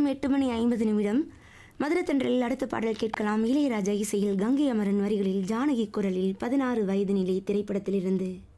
8:50 மதுரத்தன்றலில் அடுத்த பாடல் கேட்கலாம். இளையராஜா இசையில் கங்கை அமரன் வரிகளில் ஜானகி குரலில் 16 வயது நிலை திரைப்படத்திலிருந்து.